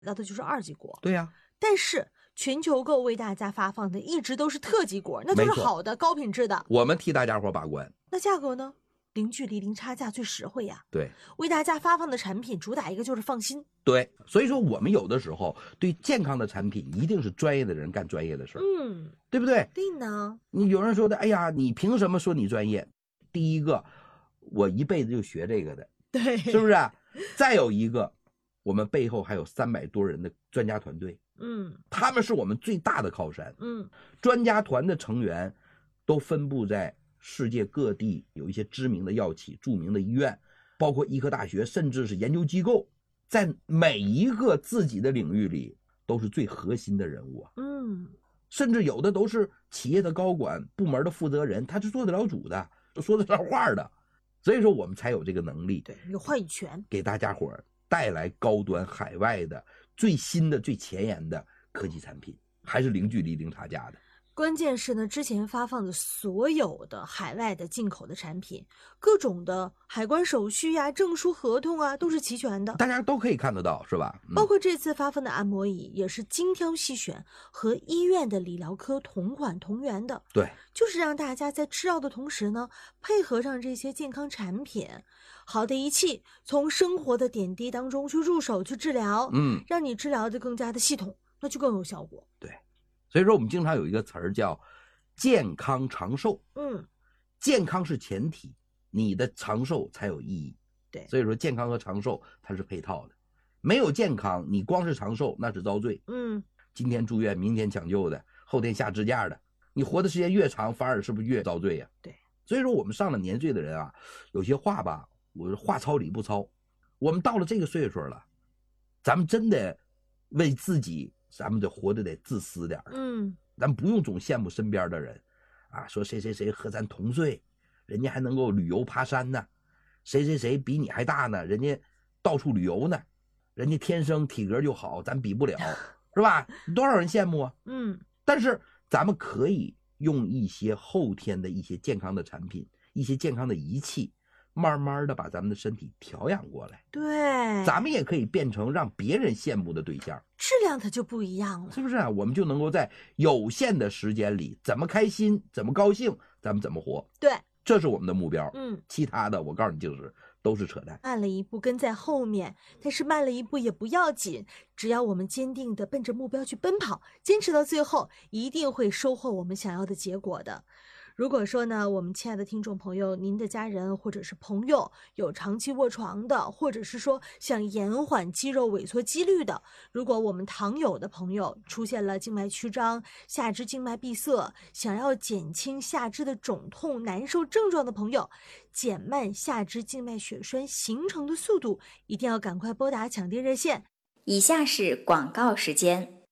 到的就是2级果。 对呀， 但是全球购为大家发放的一直都是特级果，那都是好的高品质的。 我们替大家伙把关。 那价格呢？零距离零差价最实惠呀。 对， 为大家发放的产品主打一个就是放心。 对，所以说我们有的时候对健康的产品一定是专业的人干专业的事儿，对不对？ 对呢。 你有人说的，哎呀，你凭什么说你专业？第一个，我一辈子就学这个的， 对， 是不是？再有一个，我们背后还有300多人的专家团队，他们是我们最大的靠山，专家团的成员都分布在世界各地，有一些知名的药企、著名的医院，包括医科大学，甚至是研究机构，在每一个自己的领域里都是最核心的人物啊。甚至有的都是企业的高管、部门的负责人，他是做得了主的，说得了话的。所以说我们才有这个能力， 对，有话语权， 给大家伙带来高端海外的最新的、最前沿的科技产品，还是零距离零差价的。 关键是呢，之前发放的所有的海外的进口的产品，各种的海关手续啊、证书、合同啊，都是齐全的， 大家都可以看得到，是吧？ 包括这次发放的按摩椅也是精挑细选，和医院的理疗科同款同源的。 对， 就是让大家在吃药的同时呢，配合上这些健康产品，好的仪器，从生活的点滴当中去入手去治疗，让你治疗的更加的系统，那就更有效果。 对。所以说我们经常有一个词儿叫健康长寿，健康是前提，你的长寿才有意义。 对， 所以说健康和长寿它是配套的，没有健康你光是长寿那是遭罪。今天住院明天抢救的，后天下支架的，你活的时间越长反而是不是越遭罪呀？ 对， 所以说我们上了年岁的人啊，有些话吧，我话糙理不糙，我们到了这个岁数了，咱们真的为自己，咱们得活得得自私点儿，咱不用总羡慕身边的人啊，说谁谁谁和咱同岁，人家还能够旅游爬山呢，谁谁谁比你还大呢，人家到处旅游呢，人家天生体格就好，咱比不了，是吧？多少人羡慕啊？但是咱们可以用一些后天的一些健康的产品，一些健康的仪器，慢慢的把咱们的身体调养过来， 对， 咱们也可以变成让别人羡慕的对象， 质量它就不一样了， 是不是啊？我们就能够在有限的时间里，怎么开心，怎么高兴，咱们怎么活。 对， 这是我们的目标。其他的我告诉你就是都是扯淡。 慢了一步跟在后面，但是慢了一步也不要紧，只要我们坚定的奔着目标去奔跑，坚持到最后，一定会收获我们想要的结果的。如果说呢，我们亲爱的听众朋友，您的家人或者是朋友有长期卧床的，或者是说想延缓肌肉萎缩肌率的，如果我们糖友的朋友出现了静脉曲张、下肢静脉闭塞，想要减轻下肢的肿痛难受症状的朋友，减慢下肢静脉血栓形成的速度，一定要赶快拨打抢订热线。 以下是广告时间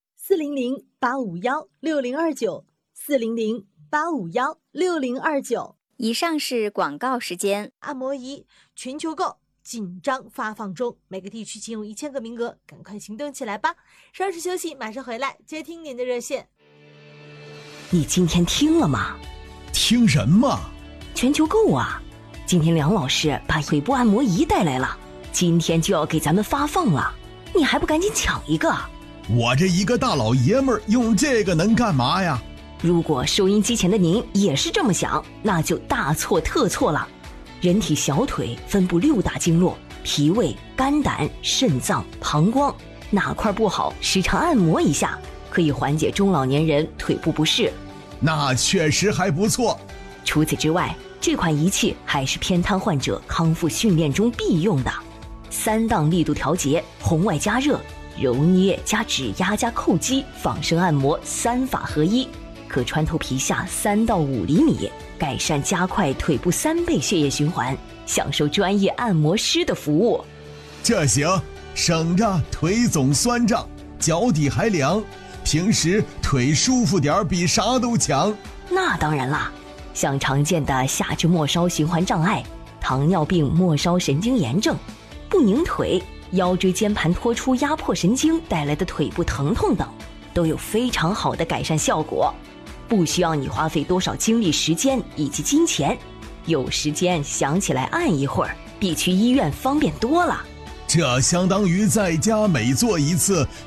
400-851-6029，400-851-6029。 以上是广告时间。 按摩仪全球购紧张发放中，每个地区仅有1000个名额，赶快行动起来吧！稍事休息，马上回来接听您的热线。 你今天听了吗？ 听什么？ 全球购啊！今天梁老师把腿部按摩仪带来了，今天就要给咱们发放了，你还不赶紧抢一个？ 我这一个大老爷们儿用这个能干嘛呀？ 如果收音机前的您也是这么想，那就大错特错了。人体小腿分布6大经络，脾胃、肝胆、肾脏、膀胱，哪块不好，时常按摩一下，可以缓解中老年人腿部不适。 那确实还不错。 除此之外，这款仪器还是偏瘫患者康复训练中必用的，3档力度调节、红外加热、揉捏加指压加叩击、仿生按摩3法合一，可穿透皮下3到5厘米，改善加快腿部3倍血液循环，享受专业按摩师的服务。 这行，省着腿总酸胀，脚底还凉，平时腿舒服点比啥都强。 那当然啦，像常见的下肢末梢循环障碍、糖尿病末梢神经炎症、不拧腿、腰椎间盘突出压迫神经带来的腿部疼痛等，都有非常好的改善效果，不需要你花费多少精力时间以及金钱，有时间想起来按一会儿，比去医院方便多了。 这相当于在家每做一次